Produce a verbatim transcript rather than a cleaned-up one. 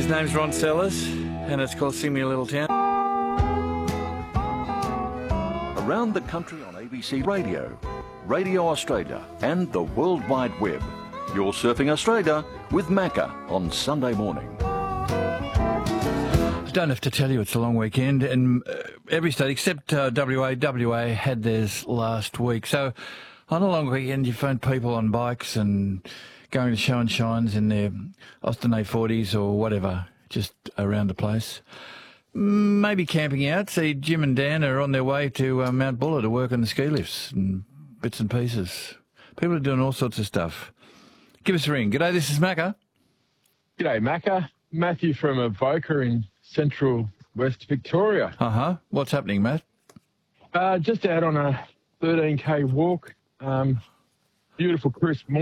His name's Ron Sellers, and it's called Sing Me a Little Town. Around the country on A B C Radio, Radio Australia and the World Wide Web. You're Surfing Australia with Macca on Sunday morning. I don't have to tell you it's a long weekend, and uh, every state except uh, W A. W A had theirs last week. So on a long weekend, you find people on bikes and going to show and shines in their Austin A forties or whatever, just around the place. Maybe camping out. See, Jim and Dan are on their way to uh, Mount Buller to work on the ski lifts and bits and pieces. People are doing all sorts of stuff. Give us a ring. G'day, this is Macca. G'day, Macca. Matthew from Avoca in central West Victoria. Uh-huh. What's happening, Matt? Uh, just out on a thirteen K walk. Um, beautiful crisp morning.